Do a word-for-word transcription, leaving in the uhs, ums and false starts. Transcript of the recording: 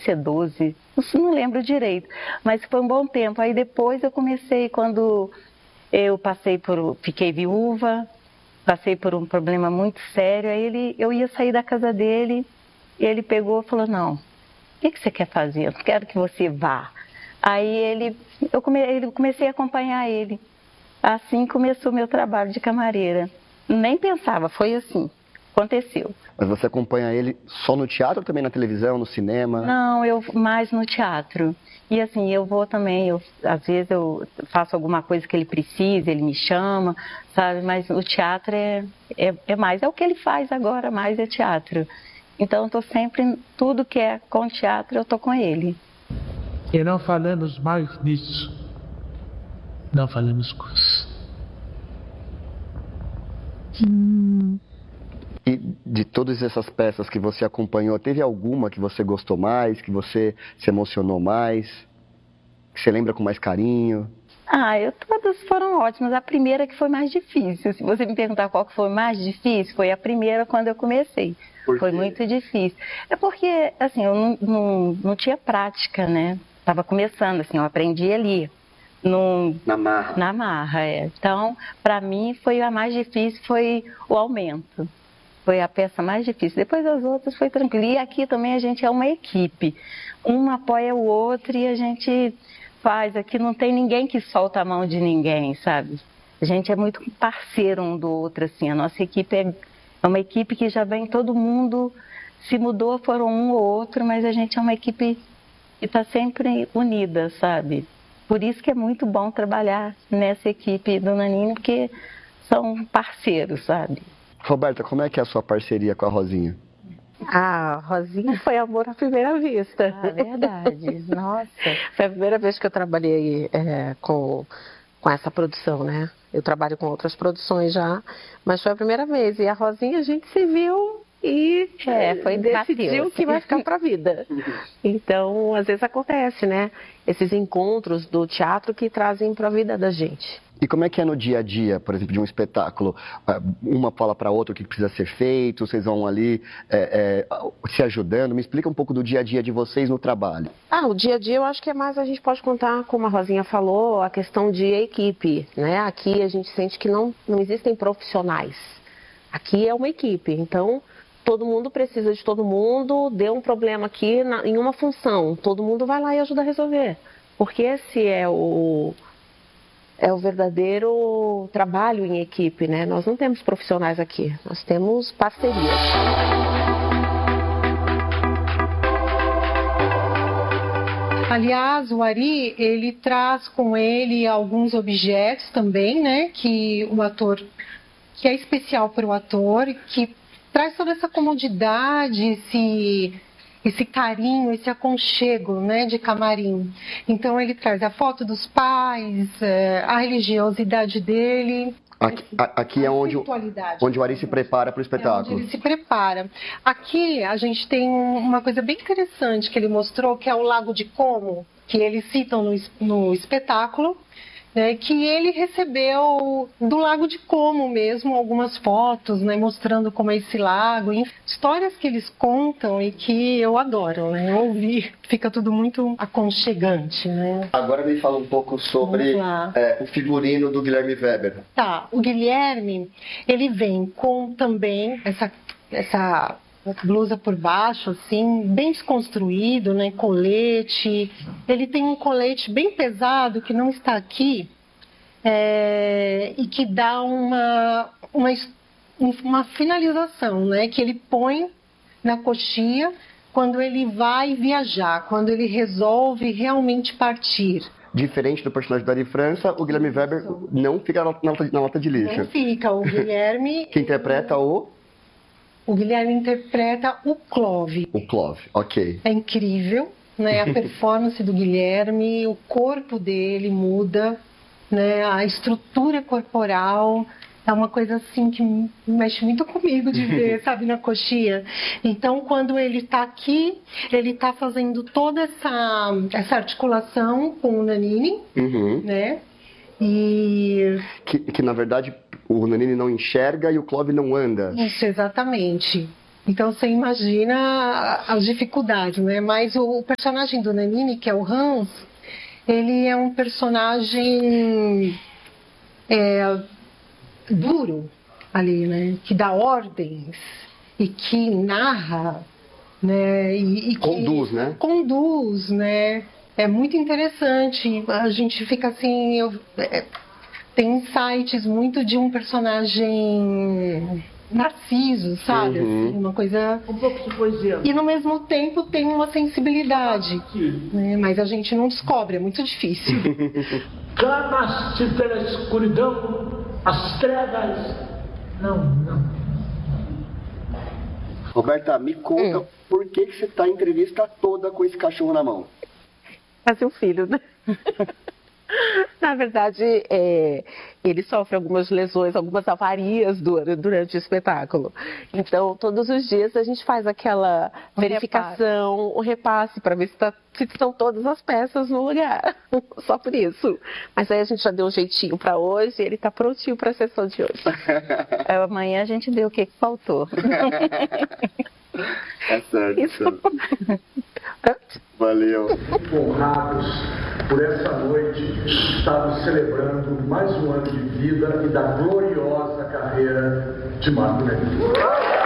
ser doze, não, não lembro direito, mas foi um bom tempo. Aí depois eu comecei, quando eu passei por, fiquei viúva, passei por um problema muito sério, aí ele, eu ia sair da casa dele, e ele pegou e falou, não, o que, que você quer fazer? Eu não quero que você vá. Aí ele, eu come, ele, comecei a acompanhar ele. Assim começou o meu trabalho de camareira. Nem pensava, foi assim, aconteceu. Mas você acompanha ele só no teatro ou também na televisão, no cinema? Não, eu mais no teatro. E assim, eu vou também, eu, às vezes eu faço alguma coisa que ele precisa, ele me chama, sabe? Mas o teatro é, é, é mais, é o que ele faz agora, mais é teatro. Então eu estou sempre, tudo que é com teatro, eu estou com ele. E não falamos mais nisso. Não falamos coisas. Hum. E de todas essas peças que você acompanhou, teve alguma que você gostou mais, que você se emocionou mais, que você lembra com mais carinho? Ah, eu, todas foram ótimas. A primeira que foi mais difícil. Se você me perguntar qual que foi mais difícil, foi a primeira quando eu comecei. Foi muito difícil. É porque, assim, eu não, não, não tinha prática, né? Estava começando, assim, eu aprendi ali. No, na marra. Na marra, é. Então, para mim, foi a mais difícil, foi o aumento. Foi a peça mais difícil. Depois as outras foi tranquilo. E aqui também a gente é uma equipe. Um apoia o outro e a gente faz. Aqui não tem ninguém que solta a mão de ninguém, sabe? A gente é muito parceiro um do outro, assim. A nossa equipe é, é uma equipe que já vem todo mundo, se mudou, foram um ou outro, mas a gente é uma equipe que está sempre unida, sabe? Por isso que é muito bom trabalhar nessa equipe do Nanini, porque são parceiros, sabe? Roberta, como é que é a sua parceria com a Rosinha? Ah, Rosinha foi amor à primeira vista. Ah, verdade. Nossa. Foi a primeira vez que eu trabalhei é, com, com essa produção, né? Eu trabalho com outras produções já, mas foi a primeira vez. E a Rosinha, a gente se viu e é, foi decidiu bateu. Que vai ficar pra vida. Então, às vezes acontece, né? Esses encontros do teatro que trazem pra vida da gente. E como é que é no dia a dia, por exemplo, de um espetáculo? Uma fala para outra o que precisa ser feito, vocês vão ali é, é, se ajudando. Me explica um pouco do dia a dia de vocês no trabalho. Ah, o dia a dia eu acho que é mais, a gente pode contar, como a Rosinha falou, a questão de equipe, né? Aqui a gente sente que não, não existem profissionais. Aqui é uma equipe, então todo mundo precisa de todo mundo, deu um problema aqui na, em uma função, todo mundo vai lá e ajuda a resolver. Porque esse é o... É o verdadeiro trabalho em equipe, né? Nós não temos profissionais aqui, nós temos parcerias. Aliás, o Ari, ele traz com ele alguns objetos também, né? Que o ator, que é especial para o ator, que traz toda essa comodidade, esse... esse carinho, esse aconchego, né, de camarim. Então ele traz a foto dos pais, a religiosidade dele. Aqui, aqui é onde, onde o Ari se prepara para o espetáculo. É onde ele se prepara. Aqui a gente tem uma coisa bem interessante que ele mostrou, que é o Lago de Como, que eles citam no, no espetáculo. Né, que ele recebeu do Lago de Como mesmo, algumas fotos, né, mostrando como é esse lago, enfim, histórias que eles contam e que eu adoro, né, ouvir, fica tudo muito aconchegante. Né? Agora me fala um pouco sobre é, o figurino do Guilherme Weber. Tá, o Guilherme, ele vem com também essa... essa blusa por baixo, assim, bem desconstruído, né, colete. Ele tem um colete bem pesado que não está aqui é, e que dá uma, uma, uma finalização, né, que ele põe na coxinha quando ele vai viajar, quando ele resolve realmente partir. Diferente do personagem da Ari França, o Guilherme Weber não fica na, na, na lata de lixo. Não fica, o Guilherme... que interpreta o... O Guilherme interpreta o Clove. O Clove, ok. É incrível, né? A performance do Guilherme, o corpo dele muda, né? A estrutura corporal é uma coisa assim que mexe muito comigo de ver, sabe, na coxinha. Então, quando ele está aqui, ele está fazendo toda essa, essa articulação com o Nanini, uhum. né? E... Que, que, na verdade, o Nanini não enxerga e o Clove não anda. Isso, exatamente. Então você imagina as dificuldades, né? Mas o personagem do Nanini, que é o Hans, ele é um personagem é, duro ali, né? Que dá ordens e que narra, né? E, e que Conduz, né? Conduz, né? É muito interessante. A gente fica assim, eu, é, tem insights muito de um personagem narciso, sabe? Uhum. Assim, uma coisa... Um pouco de poesia. E no mesmo tempo tem uma sensibilidade, né? Mas a gente não descobre, é muito difícil. Clamaste pela escuridão, as trevas. Não, não. Roberta, me conta Hum. por que, que você tá a entrevista toda com esse cachorro na mão? Fazer um filho, né? Na verdade, é, ele sofre algumas lesões, algumas avarias du- durante o espetáculo. Então, todos os dias a gente faz aquela Um verificação, o repasse, para ver se, tá, se estão todas as peças no lugar. Só por isso. Mas aí a gente já deu um jeitinho para hoje e ele está prontinho para a sessão de hoje. É, amanhã a gente vê o que, que faltou. É certo. Isso. Valeu. Honrados por essa noite estarmos celebrando mais um ano de vida e da gloriosa carreira de Marco Nanini.